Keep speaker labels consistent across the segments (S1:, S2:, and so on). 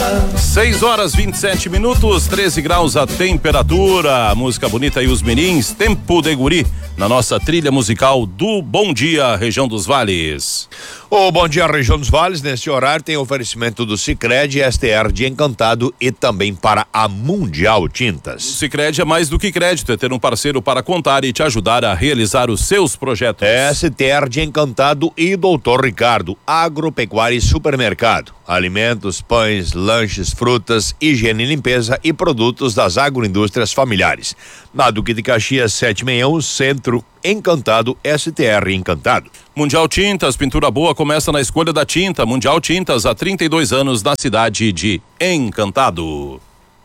S1: 6h27, 13 graus a temperatura. Música bonita e os mirins, Tempo de Guri, na nossa trilha musical do Bom Dia Região dos Vales.
S2: O Bom Dia Região dos Vales, nesse horário, tem oferecimento do Sicredi, STR de Encantado e também para a Mundial Tintas.
S1: O Sicredi é mais do que crédito, é ter um parceiro para contar e te ajudar a realizar os seus projetos.
S2: STR de Encantado e Doutor Ricardo, Agropecuária e Supermercado. Alimentos, pães, lanches, frutas, higiene e limpeza e produtos das agroindústrias familiares. Na Duque de Caxias 761, Centro, Encantado, STR Encantado.
S1: Mundial Tintas, pintura boa começa na escolha da tinta. Mundial Tintas, há 32 anos na cidade de Encantado.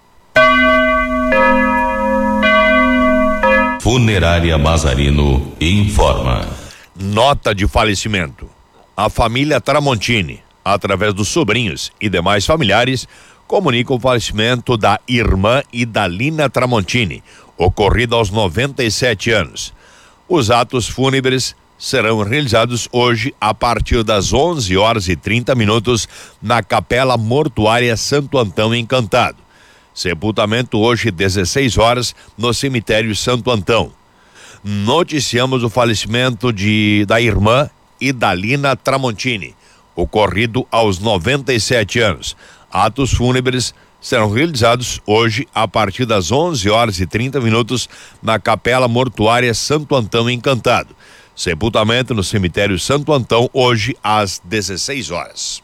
S3: Funerária Mazarino informa.
S2: Nota de falecimento. A família Tramontini, através dos sobrinhos e demais familiares, comunica o falecimento da irmã Idalina Tramontini, ocorrido aos 97 anos. Os atos fúnebres serão realizados hoje a partir das 11h30 na Capela Mortuária Santo Antão Encantado. Sepultamento hoje 16 horas no cemitério Santo Antão. Noticiamos o falecimento da irmã Idalina Tramontini, ocorrido aos 97 anos. Atos fúnebres serão realizados hoje a partir das 11h30 na Capela Mortuária Santo Antão Encantado. Sepultamento no cemitério Santo Antão hoje às 16 horas.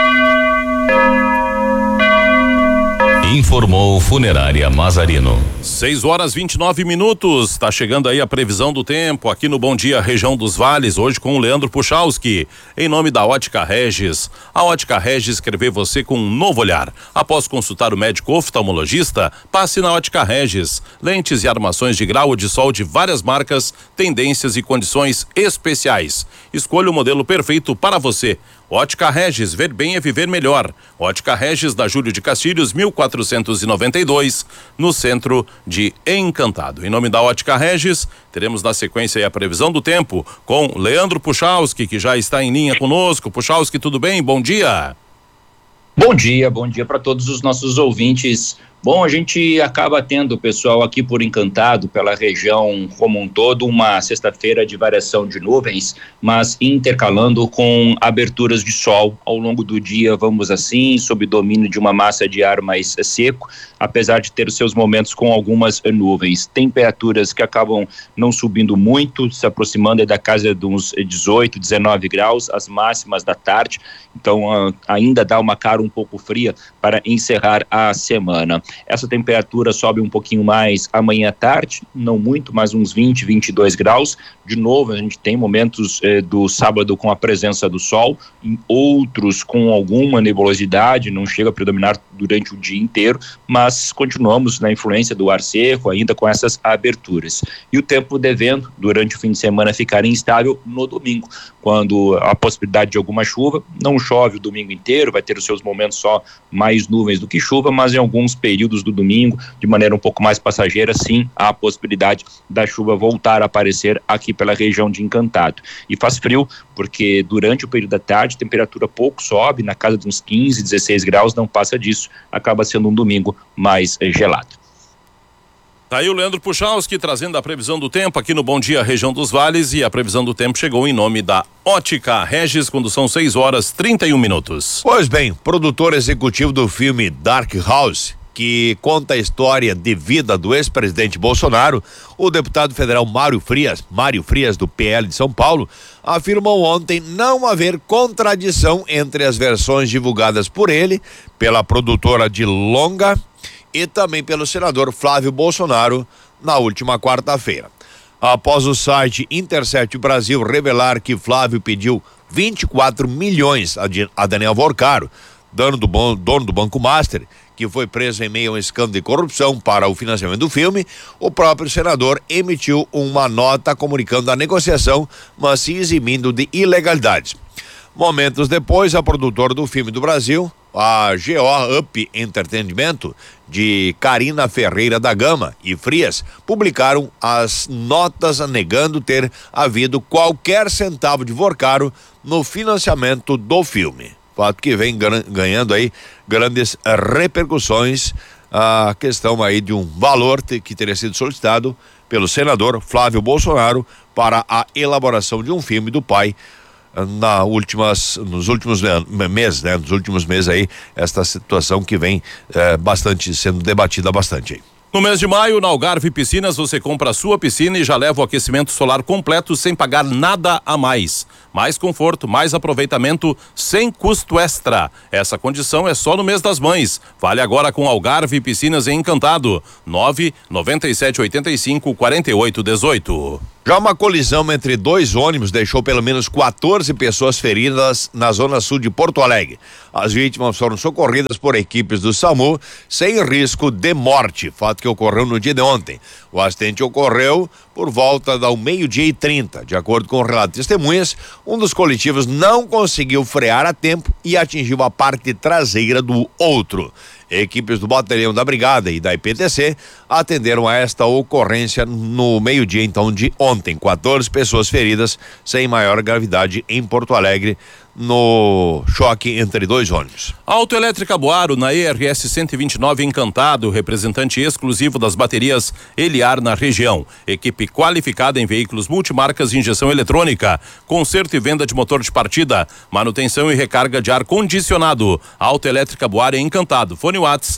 S3: Informou Funerária Mazarino.
S1: 6h29. Está chegando aí a previsão do tempo aqui no Bom Dia Região dos Vales, hoje com o Leandro Puchalski, em nome da Ótica Regis. A Ótica Regis quer ver você com um novo olhar. Após consultar o médico oftalmologista, passe na Ótica Regis. Lentes e armações de grau de sol de várias marcas, tendências e condições especiais. Escolha o modelo perfeito para você. Ótica Regis, ver bem é viver melhor. Ótica Regis, da Júlio de Castilhos, 1492, no centro de Encantado. Em nome da Ótica Regis, teremos na sequência aí a previsão do tempo com Leandro Puchalski, que já está em linha conosco. Puchalski, tudo bem? Bom dia.
S4: Bom dia para todos os nossos ouvintes. Bom, a gente acaba tendo, pessoal, aqui por Encantado, pela região como um todo, uma sexta-feira de variação de nuvens, mas intercalando com aberturas de sol ao longo do dia, vamos assim, sob domínio de uma massa de ar mais seco, apesar de ter os seus momentos com algumas nuvens. Temperaturas que acabam não subindo muito, se aproximando da casa de uns 18, 19 graus, as máximas da tarde, então ainda dá uma cara um pouco fria para encerrar a semana. Essa temperatura sobe um pouquinho mais amanhã à tarde, não muito, mas uns 20, 22 graus. De novo, a gente tem momentos do sábado com a presença do sol, em outros com alguma nebulosidade, não chega a predominar durante o dia inteiro, mas continuamos na influência do ar seco, ainda com essas aberturas. E o tempo devendo, durante o fim de semana, ficar instável no domingo, quando a possibilidade de alguma chuva, não chove o domingo inteiro, vai ter os seus momentos só mais nuvens do que chuva, mas em alguns períodos do domingo, de maneira um pouco mais passageira, sim, há a possibilidade da chuva voltar a aparecer aqui pela região de Encantado. E faz frio, porque durante o período da tarde, a temperatura pouco sobe, na casa de uns 15, 16 graus, não passa disso, acaba sendo um domingo mais gelado.
S1: Tá aí o Leandro Puchalski trazendo a previsão do tempo aqui no Bom Dia Região dos Vales, e a previsão do tempo chegou em nome da Ótica Regis, quando são 6h31.
S2: Pois bem, produtor executivo do filme Dark House, que conta a história de vida do ex-presidente Bolsonaro, o deputado federal Mário Frias do PL de São Paulo, afirmou ontem não haver contradição entre as versões divulgadas por ele, pela produtora de longa e também pelo senador Flávio Bolsonaro na última quarta-feira. Após o site Intercept Brasil revelar que Flávio pediu 24 milhões a Daniel Vorcaro, dono do Banco Master, que foi preso em meio a um escândalo de corrupção para o financiamento do filme, o próprio senador emitiu uma nota comunicando a negociação, mas se eximindo de ilegalidades. Momentos depois, a produtora do filme do Brasil, a GO Up Entretenimento, de Karina Ferreira da Gama e Frias, publicaram as notas negando ter havido qualquer centavo de Vorcaro no financiamento do filme. Fato que vem ganhando aí grandes repercussões a questão aí de um valor que teria sido solicitado pelo senador Flávio Bolsonaro para a elaboração de um filme do pai nos últimos meses, né? Nos últimos meses aí, esta situação que vem sendo debatida bastante aí.
S1: No mês de maio, na Algarve Piscinas, você compra a sua piscina e já leva o aquecimento solar completo sem pagar nada a mais. Mais conforto, mais aproveitamento, sem custo extra. Essa condição é só no mês das mães. Vale agora com Algarve Piscinas em Encantado. 997854818.
S2: Já uma colisão entre dois ônibus deixou pelo menos 14 pessoas feridas na zona sul de Porto Alegre. As vítimas foram socorridas por equipes do SAMU sem risco de morte, fato que ocorreu no dia de ontem. O acidente ocorreu por volta do 12:30. De acordo com o relato de testemunhas, um dos coletivos não conseguiu frear a tempo e atingiu a parte traseira do outro. Equipes do batalhão da Brigada e da IPTC atenderam a esta ocorrência no meio-dia, então, de ontem. 14 pessoas feridas sem maior gravidade em Porto Alegre no choque entre dois ônibus.
S1: Autoelétrica Boaro, na ERS 129 Encantado, representante exclusivo das baterias Eliar na região. Equipe qualificada em veículos multimarcas e injeção eletrônica, conserto e venda de motor de partida, manutenção e recarga de ar condicionado. Autoelétrica Boaro em Encantado. Fone Whats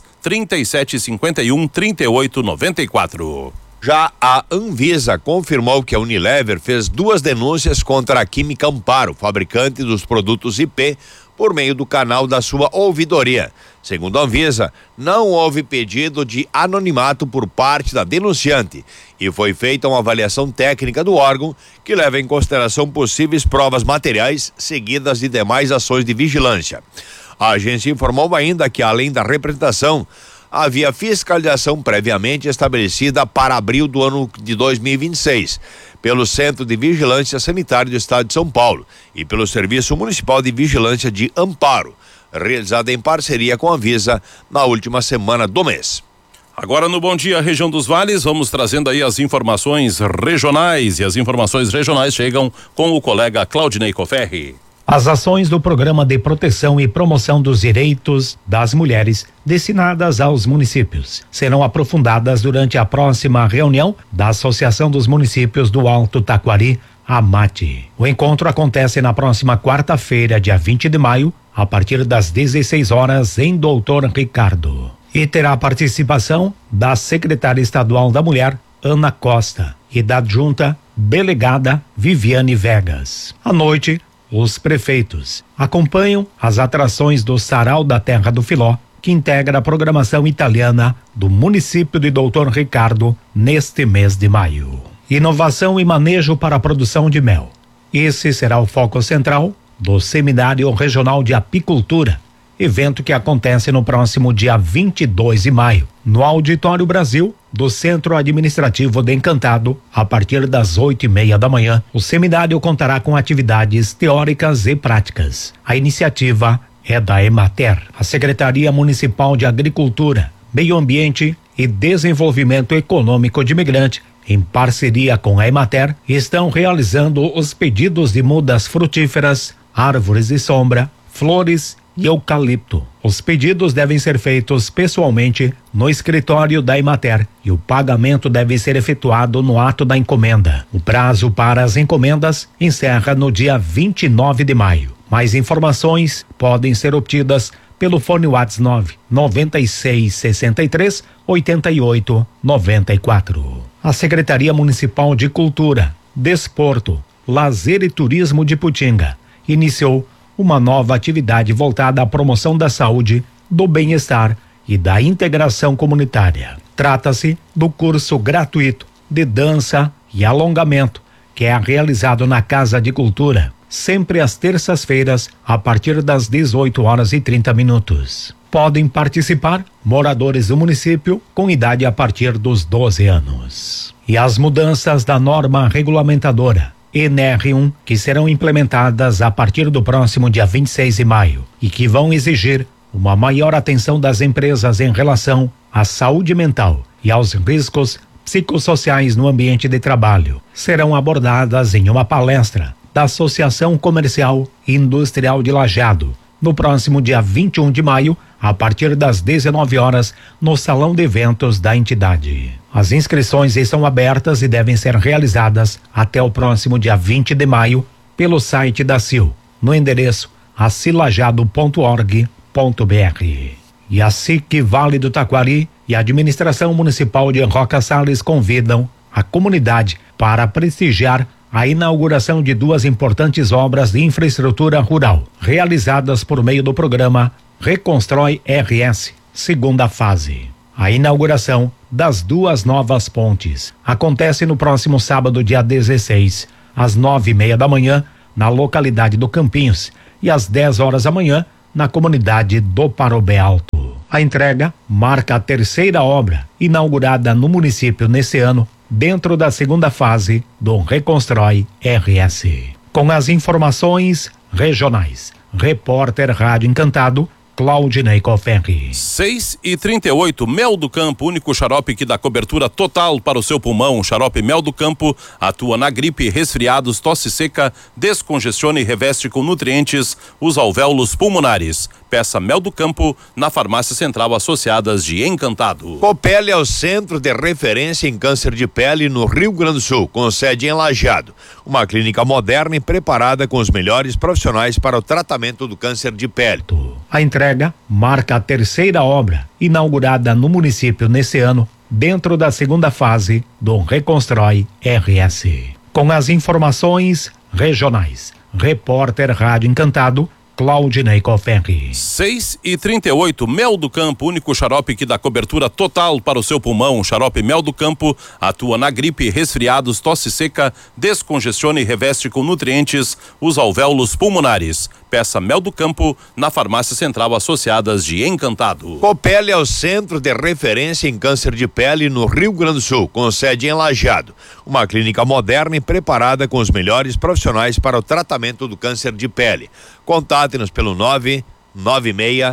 S1: 3751-3894.
S2: Já a Anvisa confirmou que a Unilever fez 2 denúncias contra a Química Amparo, fabricante dos produtos IP, por meio do canal da sua ouvidoria. Segundo a Anvisa, não houve pedido de anonimato por parte da denunciante e foi feita uma avaliação técnica do órgão que leva em consideração possíveis provas materiais seguidas de demais ações de vigilância. A agência informou ainda que, além da representação, havia fiscalização previamente estabelecida para abril do ano de 2026 pelo Centro de Vigilância Sanitária do Estado de São Paulo e pelo Serviço Municipal de Vigilância de Amparo, realizada em parceria com a Anvisa na última semana do mês.
S1: Agora no Bom Dia Região dos Vales, vamos trazendo aí as informações regionais, e as informações regionais chegam com o colega Claudinei Coferri.
S5: As ações do Programa de Proteção e Promoção dos Direitos das Mulheres destinadas aos municípios serão aprofundadas durante a próxima reunião da Associação dos Municípios do Alto Taquari, AMAT. O encontro acontece na próxima quarta-feira, dia 20 de maio, a partir das 16 horas em Doutor Ricardo. E terá a participação da secretária estadual da Mulher, Ana Costa, e da adjunta delegada Viviane Vegas. À noite, os prefeitos acompanham as atrações do Sarau da Terra do Filó, que integra a programação italiana do município de Doutor Ricardo neste mês de maio. Inovação e manejo para a produção de mel. Esse será o foco central do Seminário Regional de Apicultura, evento que acontece no próximo dia 22 de maio, no Auditório Brasil do Centro Administrativo de Encantado, a partir das 8:30 da manhã. O seminário contará com atividades teóricas e práticas. A iniciativa é da Emater, a Secretaria Municipal de Agricultura, Meio Ambiente e Desenvolvimento Econômico de Migrante, em parceria com a Emater, estão realizando os pedidos de mudas frutíferas, árvores de sombra, flores e eucalipto. Os pedidos devem ser feitos pessoalmente no escritório da Emater e o pagamento deve ser efetuado no ato da encomenda. O prazo para as encomendas encerra no dia 29 de maio. Mais informações podem ser obtidas pelo fone WhatsApp 9663-8894. A Secretaria Municipal de Cultura, Desporto, Lazer e Turismo de Putinga iniciou uma nova atividade voltada à promoção da saúde, do bem-estar e da integração comunitária. Trata-se do curso gratuito de dança e alongamento, que é realizado na Casa de Cultura, sempre às terças-feiras, a partir das 18h30. Podem participar moradores do município com idade a partir dos 12 anos. E as mudanças da norma regulamentadora NR1, que serão implementadas a partir do próximo dia 26 de maio e que vão exigir uma maior atenção das empresas em relação à saúde mental e aos riscos psicossociais no ambiente de trabalho, serão abordadas em uma palestra da Associação Comercial e Industrial de Lajeado, no próximo dia 21 de maio, a partir das 19 horas, no Salão de Eventos da entidade. As inscrições estão abertas e devem ser realizadas até o próximo dia 20 de maio pelo site da CIL, no endereço acilajado.org.br. E a SIC Vale do Taquari e a Administração Municipal de Roca Salles convidam a comunidade para prestigiar a inauguração de duas importantes obras de infraestrutura rural, realizadas por meio do programa Reconstrói RS, segunda fase. A inauguração das duas novas pontes acontece no próximo sábado, dia 16, às 9:30 da manhã, na localidade do Campinhos, e às 10 horas da manhã, na comunidade do Parobé Alto. A entrega marca a terceira obra inaugurada no município nesse ano, dentro da segunda fase do Reconstrói RS. Com as informações regionais, repórter Rádio Encantado, Claudinei Coferri.
S1: 6:38, Mel do Campo, único xarope que dá cobertura total para o seu pulmão. O xarope Mel do Campo atua na gripe, resfriados, tosse seca, descongestiona e reveste com nutrientes os alvéolos pulmonares. Peça Mel do Campo na Farmácia Central Associadas de Encantado.
S2: Copel é o centro de referência em câncer de pele no Rio Grande do Sul, com sede em Lajeado. Uma clínica moderna e preparada com os melhores profissionais para o tratamento do câncer de pele.
S5: A entrega marca a terceira obra inaugurada no município nesse ano, dentro da segunda fase do Reconstrói RS. Com as informações regionais, repórter Rádio Encantado, Claudinei Coferri.
S1: 6:38, Mel do Campo, único xarope que dá cobertura total para o seu pulmão. O xarope Mel do Campo atua na gripe, resfriados, tosse seca, descongestiona e reveste com nutrientes os alvéolos pulmonares. Peça Mel do Campo na Farmácia Central Associadas de Encantado.
S2: Copel é o centro de referência em câncer de pele no Rio Grande do Sul, com sede em Lajeado. Uma clínica moderna e preparada com os melhores profissionais para o tratamento do câncer de pele. Contate-nos pelo 996